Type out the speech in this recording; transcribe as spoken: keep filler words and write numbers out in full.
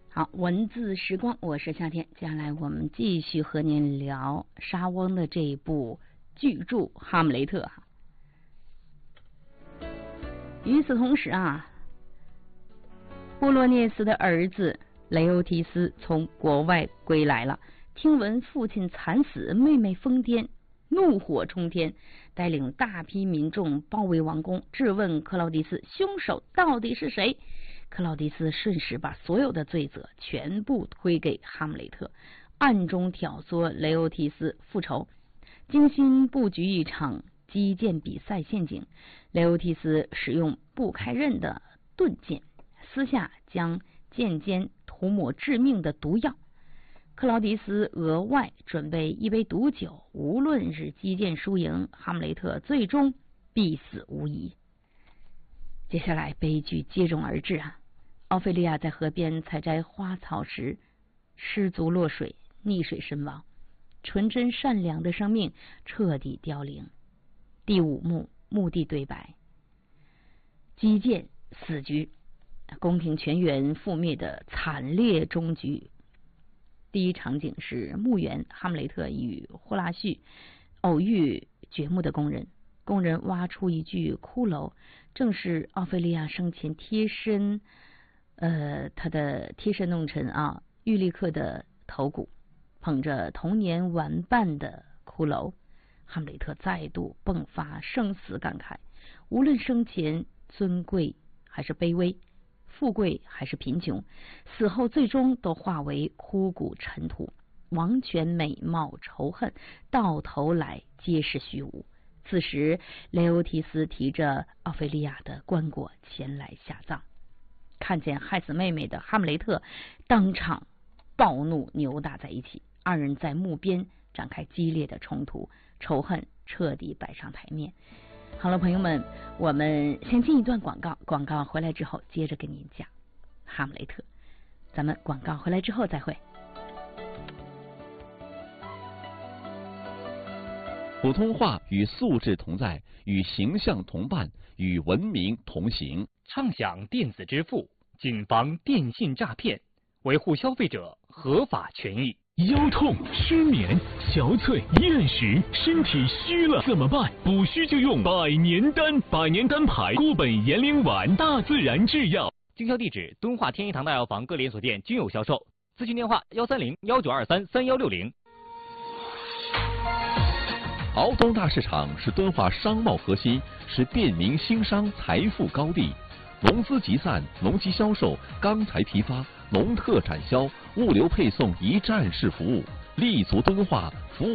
好，文字时光，我是夏天。接下来我们继续和您聊莎翁的这一部巨著《哈姆雷特》。与此同时啊，波洛涅斯的儿子雷欧提斯从国外归来了，听闻父亲惨死，妹妹疯癫，怒火冲天，带领大批民众包围王宫，质问克劳迪斯凶手到底是谁。克劳迪斯顺势把所有的罪责全部推给哈姆雷特，暗中挑唆雷欧提斯复仇，精心布局一场击剑比赛陷阱。雷欧提斯使用不开刃的钝剑，私下将剑尖涂抹致命的毒药。克劳迪斯额外准备一杯毒酒，无论是击剑输赢，哈姆雷特最终必死无疑。接下来悲剧接踵而至啊！奥菲利亚在河边采摘花草时失足落水，溺水身亡，纯真善良的生命彻底凋零。第五幕墓地对白，击剑死局，宫廷全员覆灭的惨烈终局。第一场景是墓园，哈姆雷特与霍拉叙偶遇掘墓的工人，工人挖出一具骷髅，正是奥菲利亚生前贴身呃，他的贴身弄臣啊，玉立克的头骨，捧着童年玩伴的骷髅，哈姆雷特再度迸发生死感慨。无论生前尊贵还是卑微，富贵还是贫穷，死后最终都化为枯骨尘土。王权、美貌、仇恨，到头来皆是虚无。此时，雷欧提斯提着奥菲利亚的棺椁前来下葬。看见害死妹妹的哈姆雷特当场暴怒，扭打在一起，二人在墓边展开激烈的冲突，仇恨彻底摆上台面。好了，朋友们，我们先进一段广告，广告回来之后接着跟您讲哈姆雷特。咱们广告回来之后再会。 普通话与素质同在，与形象同伴，与文明同行。 畅享电子支付，谨防电信诈骗，维护消费者合法权益。 腰痛、失眠、憔悴、厌食，身体虚了怎么办？补虚就用百年丹，百年丹牌固本延龄丸，大自然制药。 经销地址：敦化天一堂大药房各连锁店均有销售。咨询电话：幺三零幺九二三三幺六零。 敖东大市场是敦化商贸核心，是便民兴商财富高地。农资集散、农机销售、钢材批发、农特产销、物流配送一站式服务，立足敦化，服务